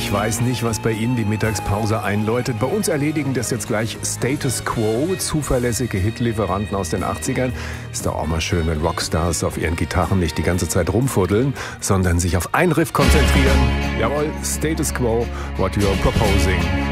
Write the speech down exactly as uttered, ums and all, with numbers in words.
Ich weiß nicht, was bei Ihnen die Mittagspause einläutet. Bei uns erledigen das jetzt gleich Status Quo, zuverlässige Hitlieferanten aus den achtzigern. Ist doch auch mal schön, wenn Rockstars auf ihren Gitarren nicht die ganze Zeit rumfuddeln, sondern sich auf einen Riff konzentrieren. Jawohl, Status Quo, what you're proposing.